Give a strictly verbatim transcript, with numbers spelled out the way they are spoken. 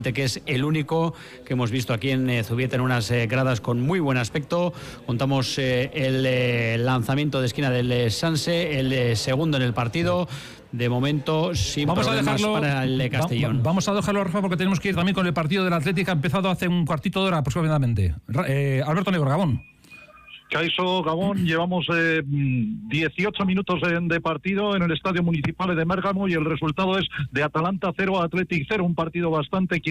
que es el único que hemos visto aquí en eh, Zubieta, en unas eh, gradas con muy buen aspecto. Contamos eh, el eh, lanzamiento de esquina del eh, Sanse, el eh, segundo en el partido. De momento, sin vamos problemas a dejarlo, para el eh, Castellón. Va, vamos a dejarlo, Rafa, porque tenemos que ir también con el partido del Atlético, ha empezado hace un cuartito de hora aproximadamente. Eh, Alberto Negro, Gabón. Caixo, Gabón, llevamos eh, dieciocho minutos de, de partido en el Estadio Municipal de Bérgamo y el resultado es de Atalanta cero, Athletic cero, un partido bastante